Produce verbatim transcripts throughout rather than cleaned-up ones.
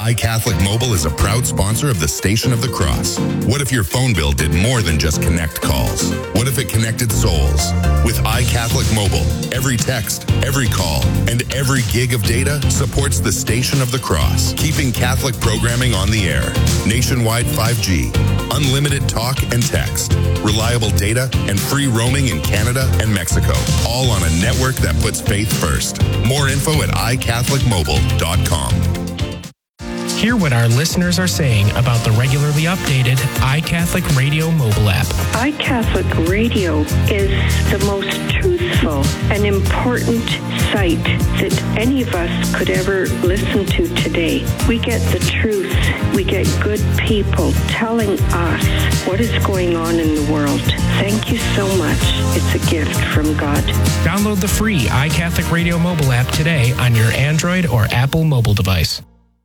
iCatholic Mobile is a proud sponsor of the Station of the Cross. What if your phone bill did more than just connect calls? What if it connected souls? With iCatholic Mobile, every text, every call, and every gig of data supports the Station of the Cross, keeping Catholic programming on the air. Nationwide five G, unlimited talk and text, reliable data, and free roaming in Canada and Mexico, all on a network that puts faith first. More info at i catholic mobile dot com. Hear what our listeners are saying about the regularly updated iCatholic Radio mobile app. iCatholic Radio is the most truthful and important site that any of us could ever listen to today. We get the truth. We get good people telling us what is going on in the world. Thank you so much. It's a gift from God. Download the free iCatholic Radio mobile app today on your Android or Apple mobile device.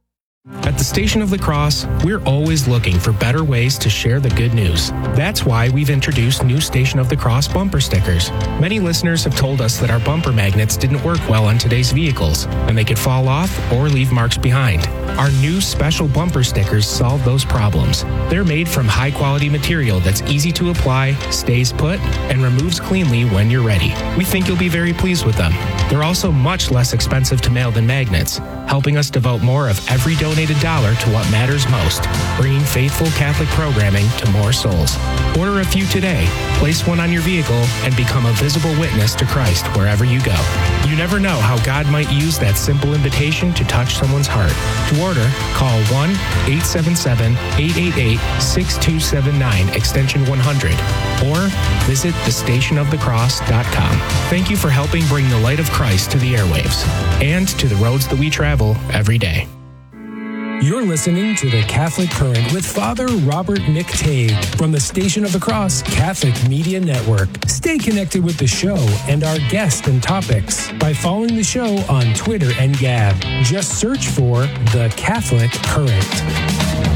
At the Station of the Cross, we're always looking for better ways to share the good news. That's why we've introduced new Station of the Cross bumper stickers. Many listeners have told us that our bumper magnets didn't work well on today's vehicles, and they could fall off or leave marks behind. Our new special bumper stickers solve those problems. They're made from high-quality material that's easy to apply, stays put, and removes cleanly when you're ready. We think you'll be very pleased with them. They're also much less expensive to mail than magnets, helping us devote more of every donated dollar to what matters most, bringing faithful Catholic programming to more souls. Order a few today, place one on your vehicle, and become a visible witness to Christ wherever you go. You never know how God might use that simple invitation to touch someone's heart. To order, call one eight seven seven, eight eight eight, six two seven nine, extension one hundred, or visit the station of the cross dot com. Thank you for helping bring the light of Christ to the airwaves and to the roads that we travel every day. You're listening to The Catholic Current with Father Robert McTague from the Station of the Cross Catholic Media Network. Stay connected with the show and our guests and topics by following the show on Twitter and Gab. Just search for The Catholic Current.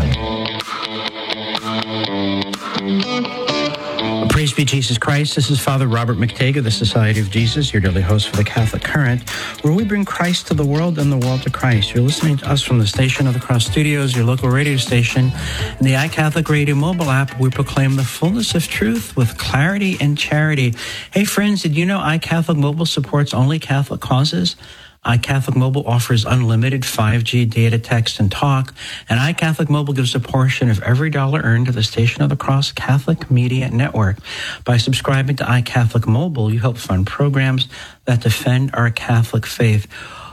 Praise be Jesus Christ. This is Father Robert McTague of the Society of Jesus, your daily host for the Catholic Current, where we bring Christ to the world and the world to Christ. You're listening to us from the Station of the Cross Studios, your local radio station. In the iCatholic Radio mobile app, we proclaim the fullness of truth with clarity and charity. Hey friends, did you know iCatholic Mobile supports only Catholic causes? iCatholic Mobile offers unlimited five G data, text, and talk, and iCatholic Mobile gives a portion of every dollar earned to the Station of the Cross Catholic Media Network. By subscribing to iCatholic Mobile, you help fund programs that defend our Catholic faith.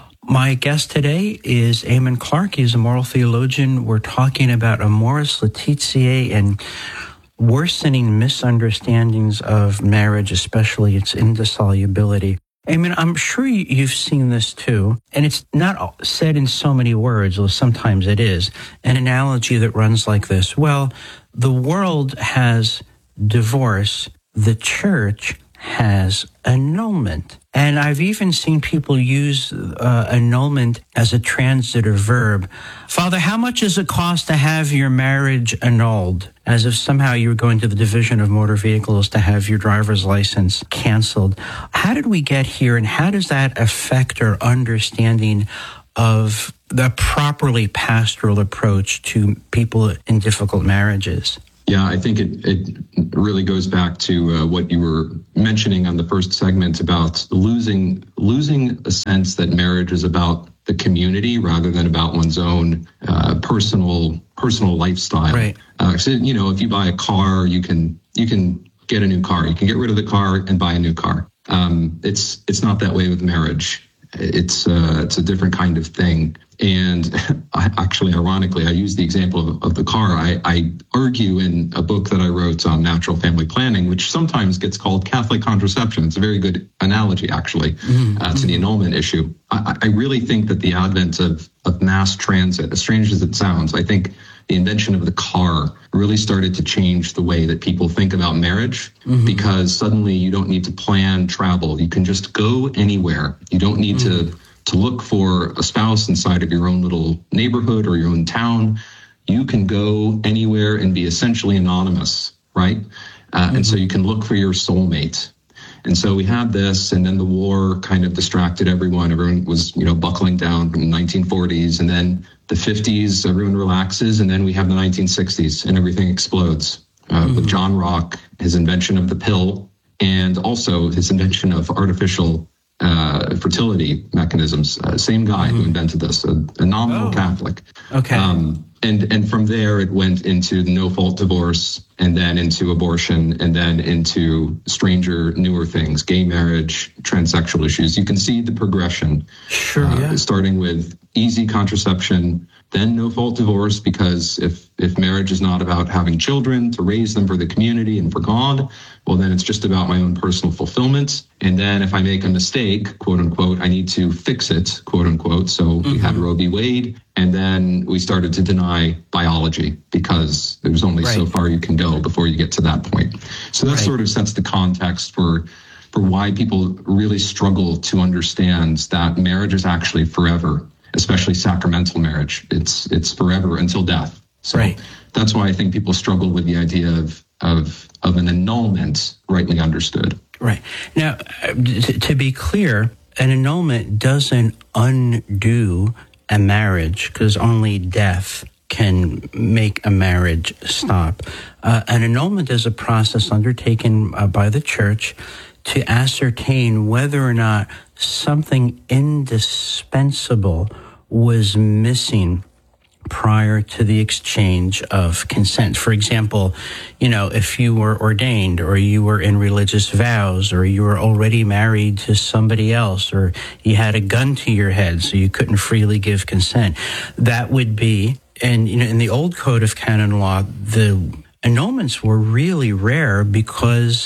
My guest today is Eamon Clark. He's a moral theologian. We're talking about Amoris Laetitia and worsening misunderstandings of marriage, especially its indissolubility. I mean, I'm sure you've seen this too, and it's not said in so many words, though sometimes it is, an analogy that runs like this. Well, the world has divorce, the church has annulment. And I've even seen people use uh, annulment as a transitive verb. Father, how much does it cost to have your marriage annulled? As if somehow you were going to the Division of Motor Vehicles to have your driver's license canceled. How did we get here, and how does that affect our understanding of the properly pastoral approach to people in difficult marriages? Yeah, I think it, it really goes back to uh, what you were mentioning on the first segment about losing losing a sense that marriage is about the community rather than about one's own uh, personal personal lifestyle. Right. Uh, so, you know, if you buy a car, you can you can get a new car. You can get rid of the car and buy a new car. Um, it's it's not that way with marriage. It's uh, it's a different kind of thing. And I, actually, ironically, I use the example of, of the car. I, I argue in a book that I wrote on natural family planning, which sometimes gets called Catholic contraception. It's a very good analogy, actually, mm-hmm. uh, to the annulment issue. I, I really think that the advent of, of mass transit, as strange as it sounds, I think the invention of the car really started to change the way that people think about marriage, mm-hmm. because suddenly you don't need to plan travel. You can just go anywhere. You don't need mm-hmm. to to look for a spouse inside of your own little neighborhood or your own town. You can go anywhere and be essentially anonymous, right? Uh, mm-hmm. And so you can look for your soulmate. And so we had this, and then the war kind of distracted everyone. Everyone was, you know, buckling down in the nineteen forties, and then the fifties, everyone relaxes, and then we have the nineteen sixties, and everything explodes. Uh, mm-hmm. With John Rock, his invention of the pill, and also his invention of artificial uh, fertility mechanisms. Uh, same guy mm-hmm. who invented this, a, a nominal oh. Catholic. Okay. Um, and and from there, it went into the no-fault divorce, and then into abortion, and then into stranger, newer things, gay marriage, transsexual issues. You can see the progression. Sure, uh, yeah. Starting with easy contraception, then no-fault divorce, because if, if marriage is not about having children to raise them for the community and for God, well, then it's just about my own personal fulfillment. And then if I make a mistake, quote unquote, I need to fix it, quote unquote. So mm-hmm. we had Roe v. Wade, and then we started to deny biology because there's only right. so far you can go before you get to that point. So that right. sort of sets the context for for why people really struggle to understand that marriage is actually forever, especially sacramental marriage. It's it's forever until death. So right. that's why I think people struggle with the idea of of of an annulment, rightly understood. Right. Now, to be clear, an annulment doesn't undo a marriage, because only death can make a marriage stop. Uh, an annulment is a process undertaken uh, by the church to ascertain whether or not something indispensable was missing prior to the exchange of consent. For example, you know, if you were ordained, or you were in religious vows, or you were already married to somebody else, or you had a gun to your head so you couldn't freely give consent, that would be, and you know, in the old code of canon law, the annulments were really rare because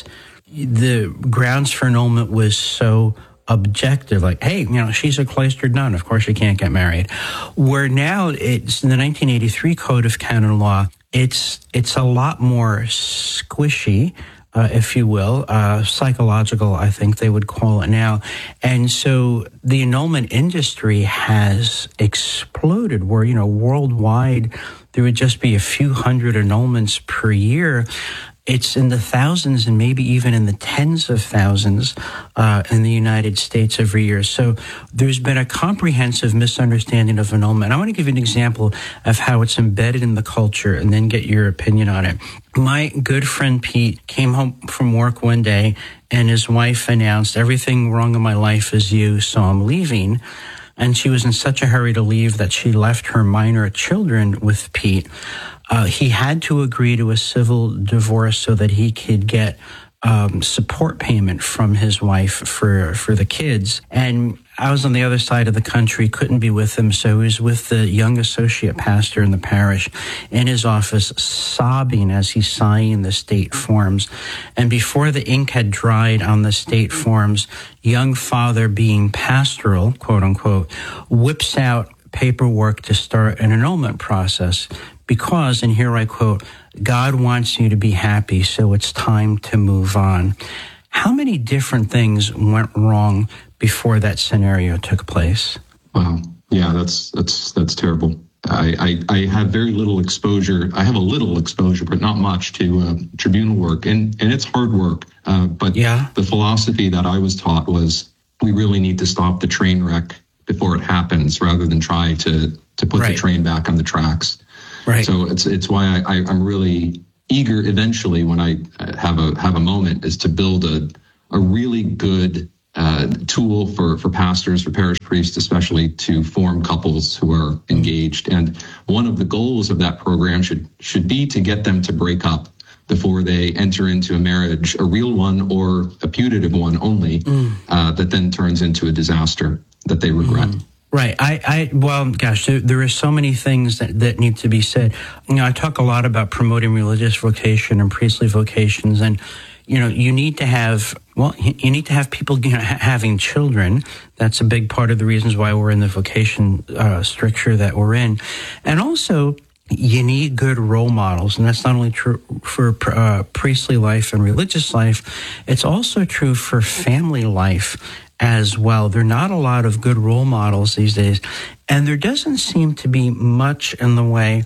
the grounds for annulment was so objective, like, hey, you know, she's a cloistered nun, of course she can't get married. Where now it's in the nineteen eighty-three Code of Canon Law, it's it's a lot more squishy, uh, if you will, uh, psychological, I think they would call it now. And so the annulment industry has exploded, where, you know, worldwide there would just be a few hundred annulments per year. It's in the thousands and maybe even in the tens of thousands uh, in the United States every year. So there's been a comprehensive misunderstanding of annulment. I want to give you an example of how it's embedded in the culture and then get your opinion on it. My good friend Pete came home from work one day and his wife announced, everything wrong in my life is you, so I'm leaving. And she was in such a hurry to leave that she left her minor children with Pete. Uh, he had to agree to a civil divorce so that he could get um, support payment from his wife for, for the kids. And I was on the other side of the country, couldn't be with him, so he was with the young associate pastor in the parish in his office, sobbing as he signed the state forms. And before the ink had dried on the state forms, young father, being pastoral, quote unquote, whips out paperwork to start an annulment process. Because, and here I quote, God wants you to be happy, so it's time to move on. How many different things went wrong before that scenario took place? Wow. Yeah, that's that's that's terrible. I, I, I have very little exposure. I have a little exposure, but not much to uh, tribunal work. And, and it's hard work. Uh, but yeah. The philosophy that I was taught was we really need to stop the train wreck before it happens rather than try to, to put right. the train back on the tracks. Right. So it's it's why I, I, I'm really eager eventually when I have a have a moment is to build a a really good uh, tool for, for pastors, for parish priests, especially to form couples who are engaged. And one of the goals of that program should should be to get them to break up before they enter into a marriage, a real one or a putative one only, mm. uh, that then turns into a disaster that they regret. Mm. Right. I, I, well, gosh, there, there are so many things that, that need to be said. You know, I talk a lot about promoting religious vocation and priestly vocations, and, you know, you need to have, well, you need to have people, you know, ha- having children. That's a big part of the reasons why we're in the vocation uh, stricture that we're in. And also, you need good role models, and that's not only true for uh, priestly life and religious life, it's also true for family life as well. There are not a lot of good role models these days, and there doesn't seem to be much in the way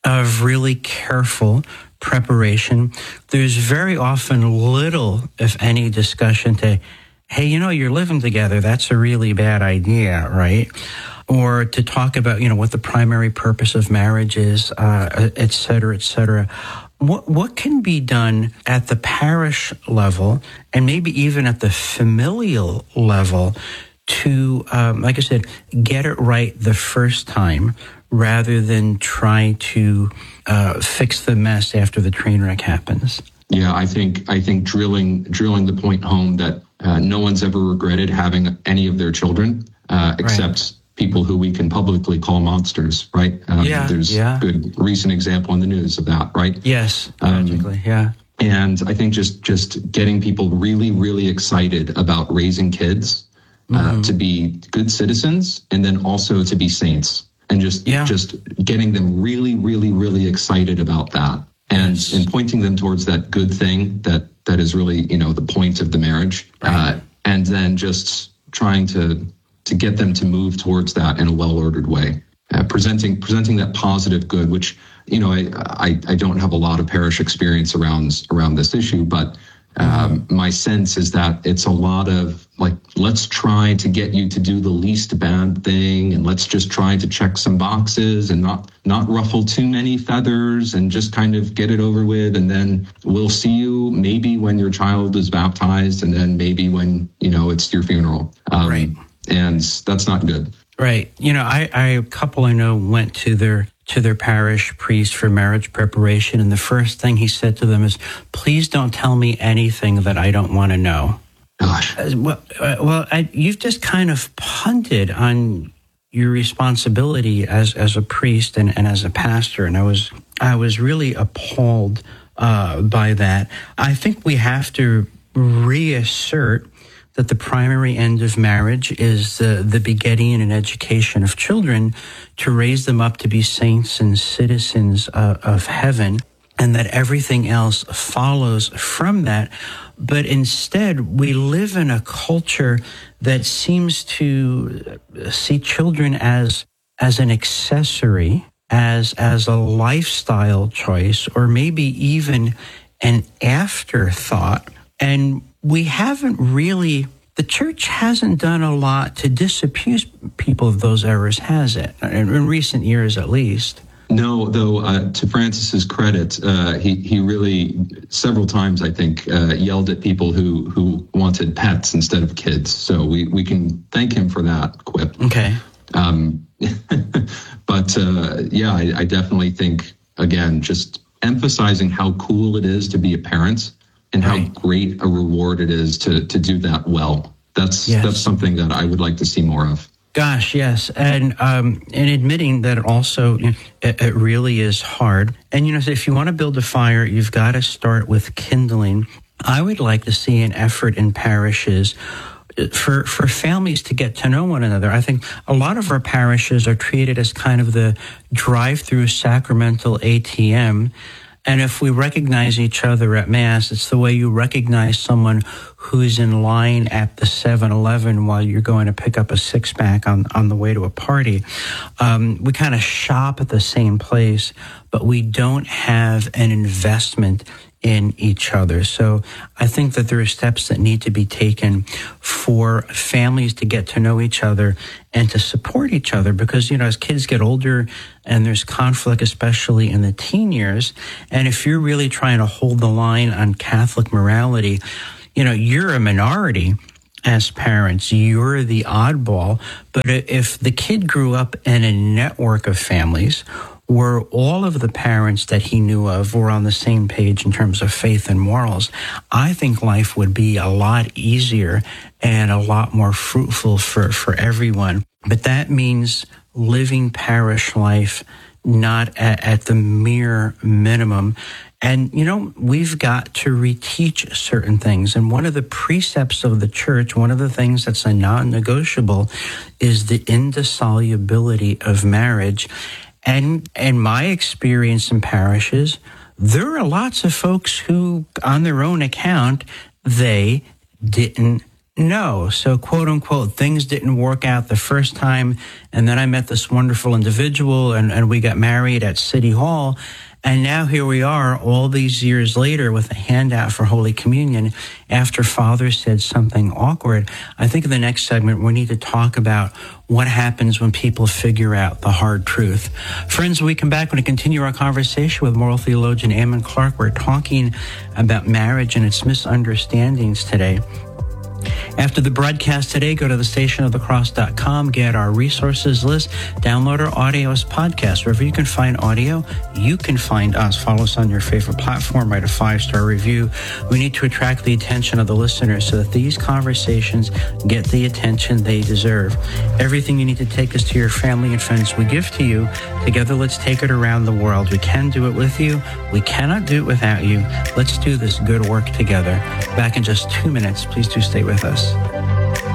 of really careful preparation. There's very often little, if any, discussion to, hey, you know, you're living together. That's a really bad idea, right? Or to talk about, you know, what the primary purpose of marriage is, uh, et cetera, et cetera. What, what can be done at the parish level and maybe even at the familial level to, um, like I said, get it right the first time rather than try to uh, fix the mess after the train wreck happens? Yeah, I think I think drilling drilling the point home that uh, no one's ever regretted having any of their children, uh, except right. people who we can publicly call monsters, right? Um, yeah, there's yeah. a good recent example in the news of that, right? Yes, um, yeah. And I think just just getting people really, really excited about raising kids uh, mm-hmm. to be good citizens and then also to be saints, and just yeah. just getting them really, really, really excited about that. And, yes. and pointing them towards that good thing that, that is really, you know, the point of the marriage. Right. Uh, and then just trying to to get them to move towards that in a well-ordered way. Uh, presenting presenting that positive good, which, you know, I, I, I don't have a lot of parish experience around around this issue, but um, my sense is that it's a lot of like, let's try to get you to do the least bad thing, and let's just try to check some boxes and not not ruffle too many feathers and just kind of get it over with. And then we'll see you maybe when your child is baptized, and then maybe when, you know, it's your funeral. Um, right. And that's not good. Right. You know, I, I a couple I know went to their to their parish priest for marriage preparation, and the first thing he said to them is, "Please don't tell me anything that I don't want to know." Gosh. Uh, well, uh, well I, you've just kind of punted on your responsibility as as a priest and, and as a pastor, and I was I was really appalled uh, by that. I think we have to reassert that the primary end of marriage is uh, the begetting and education of children to raise them up to be saints and citizens uh, of heaven, and that everything else follows from that. But instead, we live in a culture that seems to see children as as an accessory, as as a lifestyle choice, or maybe even an afterthought. And we haven't really, the church hasn't done a lot to disabuse people of those errors, has it? In, in recent years, at least. No, though, uh, to Francis's credit, uh, he, he really, several times, I think, uh, yelled at people who, who wanted pets instead of kids. So we, we can thank him for that quip. Okay. Um, but, uh, yeah, I, I definitely think, again, just emphasizing how cool it is to be a parent, and how right. great a reward it is to to do that well. That's yes. that's something that I would like to see more of. Gosh, yes, and um, and admitting that also it, it really is hard. And you know, if you want to build a fire, you've got to start with kindling. I would like to see an effort in parishes for for families to get to know one another. I think a lot of our parishes are treated as kind of the drive-through sacramental A T M. And if we recognize each other at Mass, it's the way you recognize someone who's in line at the seven eleven while you're going to pick up a six-pack on, on the way to a party. Um, we kind of shop at the same place, but we don't have an investment in each other. So I think that there are steps that need to be taken for families to get to know each other and to support each other, because, you know, as kids get older and there's conflict, especially in the teen years, and if you're really trying to hold the line on Catholic morality, you know, you're a minority as parents. You're the oddball. But if the kid grew up in a network of families where all of the parents that he knew of were on the same page in terms of faith and morals, I think life would be a lot easier and a lot more fruitful for, for everyone. But that means living parish life not at, at the mere minimum. And, you know, we've got to reteach certain things. And one of the precepts of the church, one of the things that's a non-negotiable, is the indissolubility of marriage. And in my experience in parishes, there are lots of folks who, on their own account, they didn't No. So, quote unquote, things didn't work out the first time. And then I met this wonderful individual and, and we got married at City Hall. And now here we are all these years later with a handout for Holy Communion after Father said something awkward. I think in the next segment, we need to talk about what happens when people figure out the hard truth. Friends, when we come back, we're going to continue our conversation with moral theologian Eamon Clark. We're talking about marriage and its misunderstandings today. After the broadcast today, go to the station of the cross dot com, get our resources list, download our audio as podcast. Wherever you can find audio, you can find us. Follow us on your favorite platform, write a five-star review. We need to attract the attention of the listeners so that these conversations get the attention they deserve. Everything you need to take us to your family and friends, we give to you. Together, let's take it around the world. We can do it with you. We cannot do it without you. Let's do this good work together. Back in just two minutes. Please do stay with us.